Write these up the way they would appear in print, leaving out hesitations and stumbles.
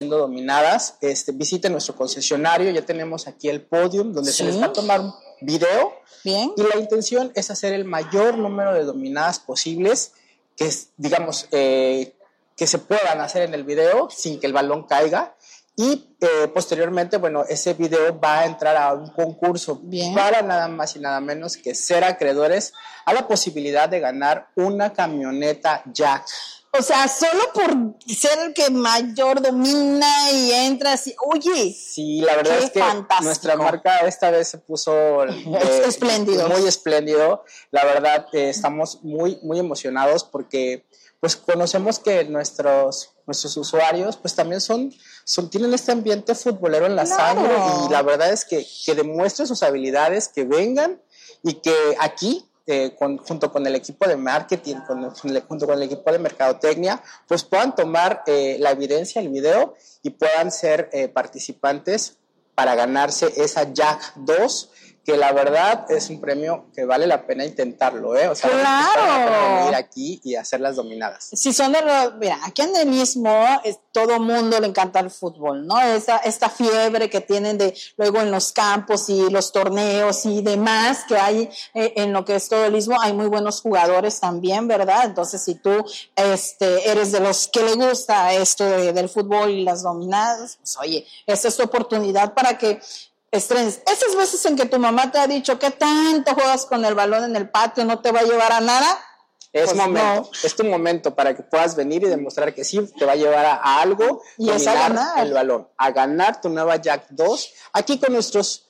haciendo dominadas, visiten nuestro concesionario, ya tenemos aquí el podium donde se les va a tomar video. Bien. Y la intención es hacer el mayor número de dominadas posibles, que digamos, que se puedan hacer en el video sin que el balón caiga. Y posteriormente, bueno, ese video va a entrar a un concurso para nada más y nada menos que ser acreedores a la posibilidad de ganar una camioneta Jack. O sea, solo por ser el que mayor domina y entra así, oye. Sí, la verdad es que fantástico. Nuestra marca esta vez se puso espléndido. Muy espléndido. La verdad, estamos muy, muy emocionados porque pues conocemos que nuestros usuarios pues también tienen este ambiente futbolero en la sangre, y la verdad es que demuestren sus habilidades, que vengan y que aquí junto con el equipo de marketing, junto con el equipo de mercadotecnia, pues puedan tomar la evidencia, el video, y puedan ser participantes para ganarse esa Jack 2, que la verdad es un premio que vale la pena intentarlo, O sea, ¡claro! vale la pena venir aquí y hacer las dominadas. Si son mira, aquí en el mismo, todo mundo le encanta el fútbol, ¿no? Esta fiebre que tienen luego en los campos y los torneos y demás que hay en lo que es todo el istmo, hay muy buenos jugadores también, ¿verdad? Entonces, si tú eres de los que le gusta esto del fútbol y las dominadas, pues oye, esta es tu oportunidad para que estrenes. Esas veces en que tu mamá te ha dicho que tanto juegas con el balón en el patio, no te va a llevar a nada. Es tu momento para que puedas venir y demostrar que sí te va a llevar a algo, y es a ganar el balón, a ganar tu nueva Jack 2, aquí con nuestros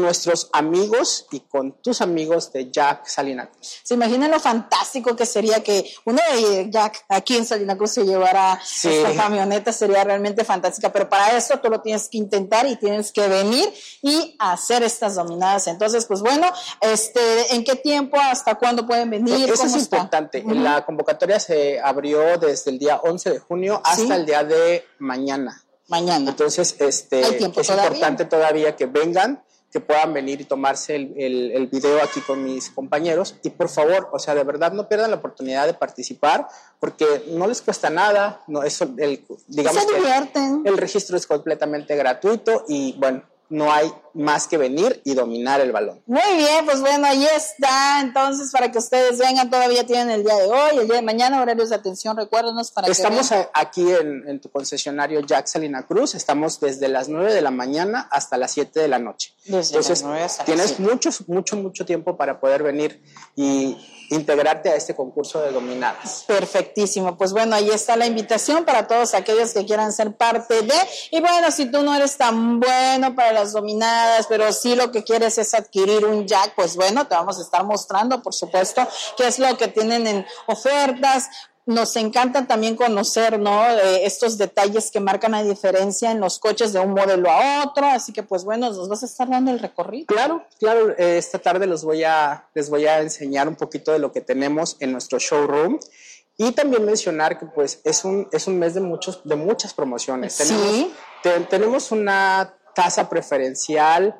amigos y con tus amigos de Jack Salina Cruz. ¿Se imaginan lo fantástico que sería que uno de Jack aquí en Salina Cruz se llevara esta camioneta? Sería realmente fantástica, pero para eso tú lo tienes que intentar y tienes que venir y hacer estas dominadas. Entonces, pues bueno, ¿en qué tiempo, hasta cuándo pueden venir? Eso es importante. La convocatoria se abrió desde el día 11 de junio hasta el día de mañana. Entonces, es importante todavía que vengan, que puedan venir y tomarse el video aquí con mis compañeros. Y por favor, o sea, de verdad no pierdan la oportunidad de participar, porque no les cuesta nada, digamos se divierten. El registro es completamente gratuito y bueno, no hay más que venir y dominar el balón. Muy bien, pues bueno, ahí está. Entonces, para que ustedes vengan, todavía tienen el día de hoy, el día de mañana, horarios de atención, recuérdanos para Estamos aquí en tu concesionario Jack Salina Cruz, estamos desde las 9 de la mañana hasta las 7 de la noche. Entonces, tienes mucho tiempo para poder venir y integrarte a este concurso de dominadas. Perfectísimo, pues bueno, ahí está la invitación para todos aquellos que quieran ser parte de, y bueno, si tú no eres tan bueno para las dominadas, pero sí lo que quieres es adquirir un Jack, pues bueno, te vamos a estar mostrando, por supuesto, qué es lo que tienen en ofertas. Nos encanta también conocer, ¿no? Estos detalles que marcan la diferencia en los coches de un modelo a otro, así que pues bueno, nos vas a estar dando el recorrido. Claro, esta tarde les voy a enseñar un poquito de lo que tenemos en nuestro showroom, y también mencionar que pues es un mes de muchas promociones. Tenemos una tasa preferencial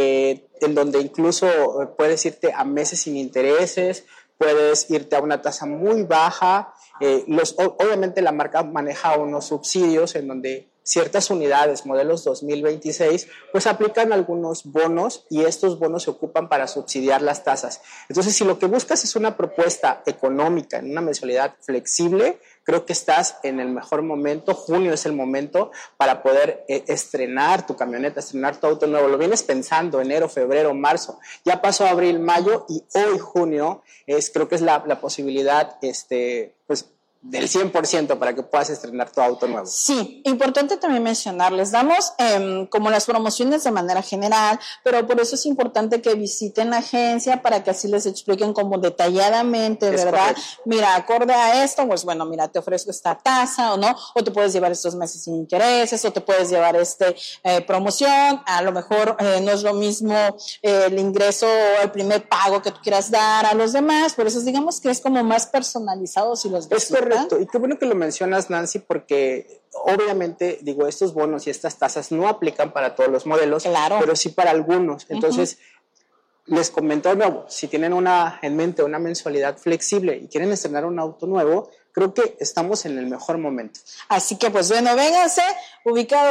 en donde incluso puedes irte a meses sin intereses, puedes irte a una tasa muy baja. Obviamente la marca maneja unos subsidios en donde ciertas unidades, modelos 2026, pues aplican algunos bonos, y estos bonos se ocupan para subsidiar las tasas. Entonces, si lo que buscas es una propuesta económica en una mensualidad flexible, creo que estás en el mejor momento. Junio es el momento para poder estrenar tu camioneta, estrenar tu auto nuevo. Lo vienes pensando enero, febrero, marzo. Ya pasó abril, mayo, y hoy junio creo que es la posibilidad, pues, del 100% para que puedas estrenar tu auto nuevo. Sí, importante también mencionarles, damos como las promociones de manera general, pero por eso es importante que visiten la agencia para que así les expliquen como detalladamente, ¿verdad? Correcto. Mira, acorde a esto, pues bueno, mira, te ofrezco esta tasa o no, o te puedes llevar estos meses sin intereses, o te puedes llevar promoción. A lo mejor no es lo mismo el ingreso o el primer pago que tú quieras dar a los demás, por eso digamos que es como más personalizado si los visitan. Correcto, y qué bueno que lo mencionas, Nancy, porque obviamente, estos bonos y estas tasas no aplican para todos los modelos, claro, pero sí para algunos. Entonces, les comento de nuevo, si tienen en mente una mensualidad flexible y quieren estrenar un auto nuevo, creo que estamos en el mejor momento. Así que, pues bueno, vénganse, ubicado